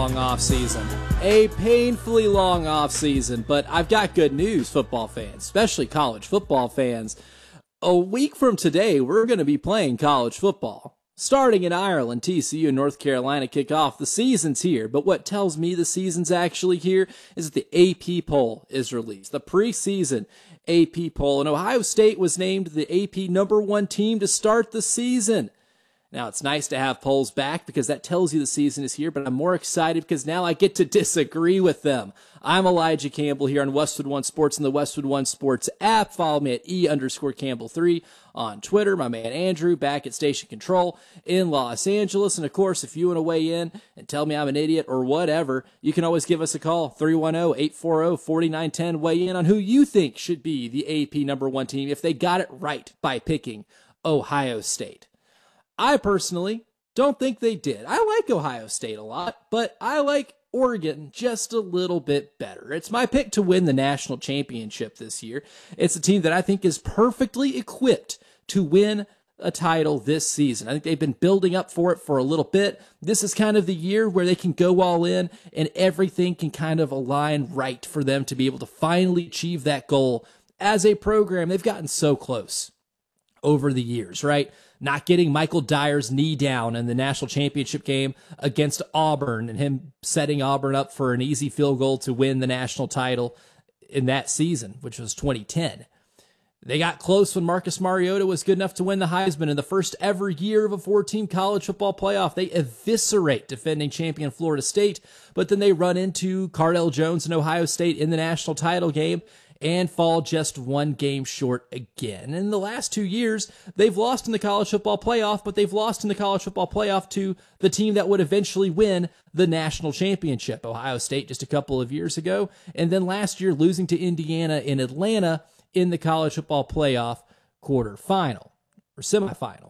Long off season, a painfully long off season, but I've got good news, football fans, especially college football fans. A week from today, we're going to be playing college football. Starting in Ireland, TCU and North Carolina kick off. The season's here, but what tells me the season's actually here is that the AP poll is released. The preseason AP poll, and Ohio State was named the AP #1 team to start the season. Now, it's nice to have polls back because that tells you the season is here, but I'm more excited because now I get to disagree with them. I'm Elijah Campbell here on Westwood One Sports and the Westwood One Sports app. Follow me at E_Campbell3 on Twitter. My man Andrew back at Station Control in Los Angeles. And of course, if you want to weigh in and tell me I'm an idiot or whatever, you can always give us a call, 310-840-4910. Weigh in on who you think should be the AP #1 team if they got it right by picking Ohio State. I personally don't think they did. I like Ohio State a lot, but I like Oregon just a little bit better. It's my pick to win the national championship this year. It's a team that I think is perfectly equipped to win a title this season. I think they've been building up for it for a little bit. This is kind of the year where they can go all in and everything can kind of align right for them to be able to finally achieve that goal. As a program, they've gotten so close over the years, right? Not getting Michael Dyer's knee down in the national championship game against Auburn and him setting Auburn up for an easy field goal to win the national title in that season, which was 2010. They got close when Marcus Mariota was good enough to win the Heisman in the first ever year of a 4-team college football playoff. They eviscerate defending champion Florida State, but then they run into Cardale Jones and Ohio State in the national title game and fall just one game short again. In the last 2 years, they've lost in the college football playoff, but they've lost in the college football playoff to the team that would eventually win the national championship, Ohio State, just a couple of years ago. And then last year, losing to Indiana in Atlanta in the college football playoff quarterfinal or semifinal.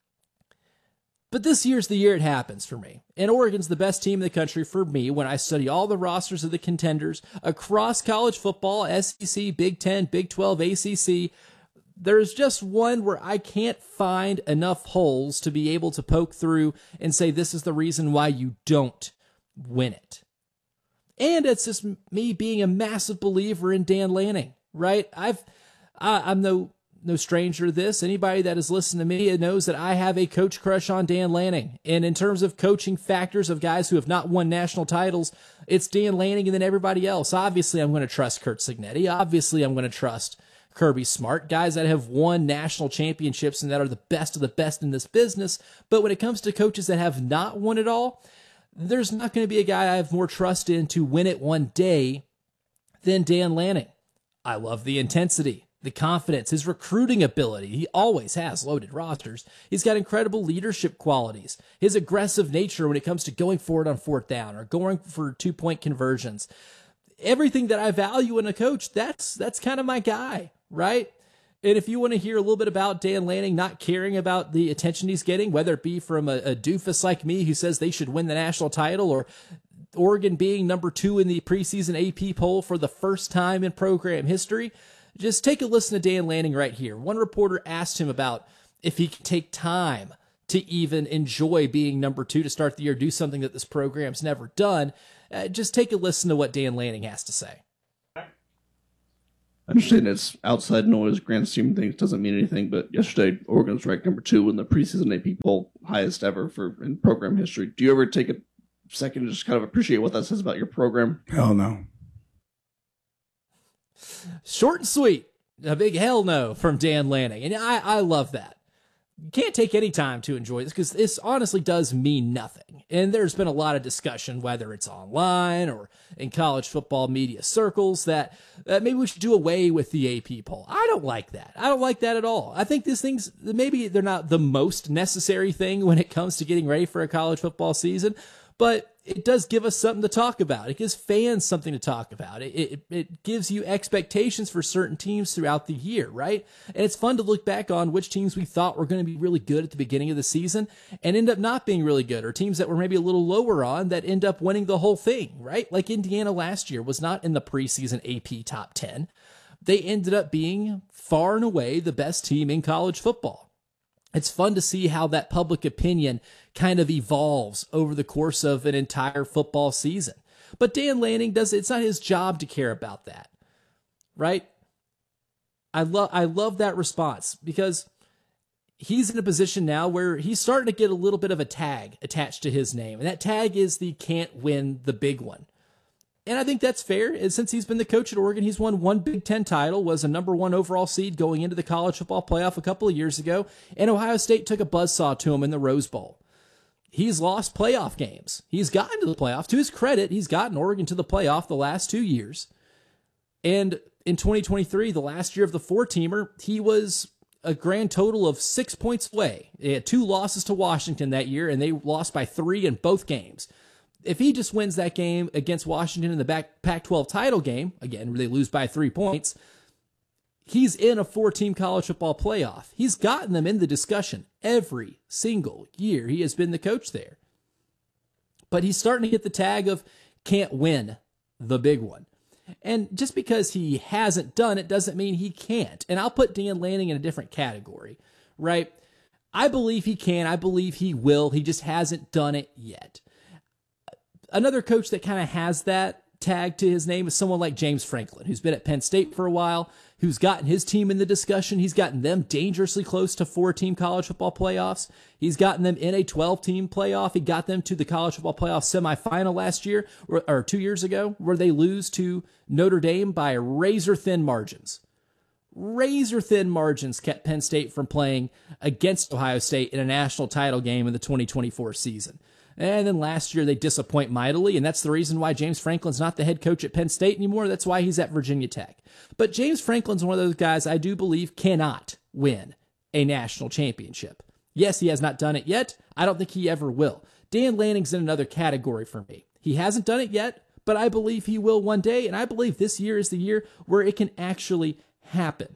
But this year's the year it happens for me. And Oregon's the best team in the country for me when I study all the rosters of the contenders across college football, SEC, Big Ten, Big 12, ACC. There's just one where I can't find enough holes to be able to poke through and say this is the reason why you don't win it. And it's just me being a massive believer in Dan Lanning, right? I'm no stranger to this. Anybody that has listened to me knows that I have a coach crush on Dan Lanning. And in terms of coaching factors of guys who have not won national titles, it's Dan Lanning and then everybody else. Obviously, I'm going to trust Curt Cignetti. Obviously, I'm going to trust Kirby Smart, guys that have won national championships and that are the best of the best in this business. But when it comes to coaches that have not won it all, there's not going to be a guy I have more trust in to win it one day than Dan Lanning. I love the intensity, the confidence, his recruiting ability. He always has loaded rosters. He's got incredible leadership qualities. His aggressive nature when it comes to going forward on fourth down or going for 2-point conversions. Everything that I value in a coach, that's kind of my guy, right? And if you want to hear a little bit about Dan Lanning not caring about the attention he's getting, whether it be from a doofus like me who says they should win the national title or Oregon being #2 in the preseason AP poll for the first time in program history, just take a listen to Dan Lanning right here. One reporter asked him about if he could take time to even enjoy being #2 to start the year, do something that this program's never done. Just take a listen to what Dan Lanning has to say. I understand it's outside noise, grand scheme of things doesn't mean anything, but yesterday Oregon was ranked #2 in the preseason AP poll, highest ever in program history. Do you ever take a second to just kind of appreciate what that says about your program? Hell no. Short and sweet. A big hell no from Dan Lanning. And I love that. You can't take any time to enjoy this because this honestly does mean nothing. And there's been a lot of discussion, whether it's online or in college football media circles, that maybe we should do away with the AP poll. I don't like that. I don't like that at all. I think these things, maybe they're not the most necessary thing when it comes to getting ready for a college football season, but it does give us something to talk about. It gives fans something to talk about. It gives you expectations for certain teams throughout the year, right? And it's fun to look back on which teams we thought were going to be really good at the beginning of the season and end up not being really good, or teams that were maybe a little lower on that end up winning the whole thing, right? Like Indiana last year was not in the preseason AP top 10. They ended up being far and away the best team in college football. It's fun to see how that public opinion kind of evolves over the course of an entire football season. But Dan Lanning it's not his job to care about that, right? I love that response because he's in a position now where he's starting to get a little bit of a tag attached to his name. And that tag is the can't win the big one. And I think that's fair. And since he's been the coach at Oregon, he's won one Big Ten title, was a number 1 overall seed going into the college football playoff a couple of years ago. And Ohio State took a buzzsaw to him in the Rose Bowl. He's lost playoff games. He's gotten to the playoff. To his credit, he's gotten Oregon to the playoff the last 2 years. And in 2023, the last year of the 4-teamer, he was a grand total of 6 points away. They had 2 losses to Washington that year, and they lost by 3 in both games. If he just wins that game against Washington in the Pac-12 title game, again, they lose by 3 points, he's in a 4-team college football playoff. He's gotten them in the discussion every single year he has been the coach there. But he's starting to get the tag of can't win the big one. And just because he hasn't done it doesn't mean he can't. And I'll put Dan Lanning in a different category, right? I believe he can. I believe he will. He just hasn't done it yet. Another coach that kind of has that tag to his name is someone like James Franklin, who's been at Penn State for a while, who's gotten his team in the discussion. He's gotten them dangerously close to 4-team college football playoffs. He's gotten them in a 12-team playoff. He got them to the college football playoff semifinal last year, or 2 years ago, where they lose to Notre Dame by razor-thin margins. Razor-thin margins kept Penn State from playing against Ohio State in a national title game in the 2024 season. And then last year they disappoint mightily, and that's the reason why James Franklin's not the head coach at Penn State anymore. That's why he's at Virginia Tech. But James Franklin's one of those guys I do believe cannot win a national championship. Yes, he has not done it yet. I don't think he ever will. Dan Lanning's in another category for me. He hasn't done it yet, but I believe he will one day, and I believe this year is the year where it can actually happen.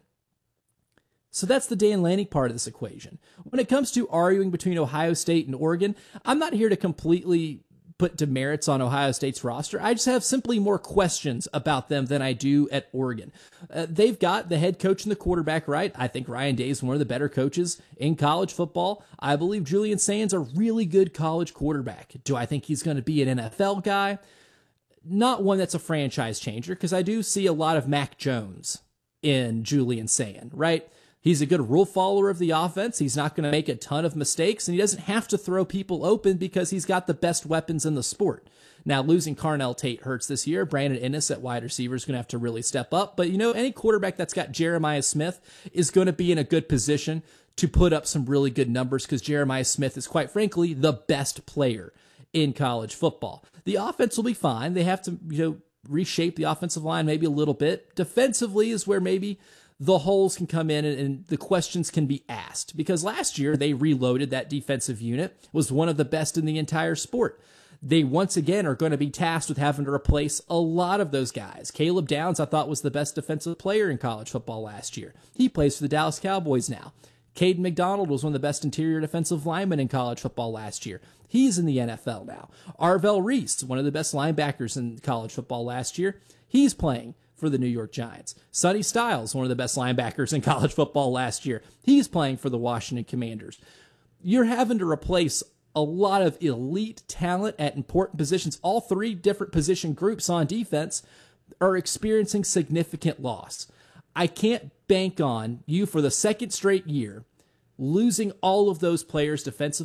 So that's the Dan Lanning part of this equation. When it comes to arguing between Ohio State and Oregon, I'm not here to completely put demerits on Ohio State's roster. I just have simply more questions about them than I do at Oregon. They've got the head coach and the quarterback right. I think Ryan Day is one of the better coaches in college football. I believe Julian Sands a really good college quarterback. Do I think he's going to be an NFL guy? Not one that's a franchise changer, because I do see a lot of Mac Jones in Julian Sands, right? He's a good rule follower of the offense. He's not going to make a ton of mistakes, and he doesn't have to throw people open because he's got the best weapons in the sport. Now, losing Carnell Tate hurts this year. Brandon Inniss at wide receiver is going to have to really step up. But, any quarterback that's got Jeremiah Smith is going to be in a good position to put up some really good numbers, because Jeremiah Smith is, quite frankly, the best player in college football. The offense will be fine. They have to, reshape the offensive line maybe a little bit. Defensively is where maybe the holes can come in and the questions can be asked, because last year they reloaded that defensive unit, was one of the best in the entire sport. They once again are going to be tasked with having to replace a lot of those guys. Caleb Downs, I thought, was the best defensive player in college football last year. He plays for the Dallas Cowboys now. Caden McDonald was one of the best interior defensive linemen in college football last year. He's in the NFL now. Arvell Reese, one of the best linebackers in college football last year. He's playing for the New York Giants. Sonny Styles, one of the best linebackers in college football last year. He's playing for the Washington Commanders. You're having to replace a lot of elite talent at important positions. All 3 different position groups on defense are experiencing significant loss. I can't bank on you for the second straight year losing all of those players defensively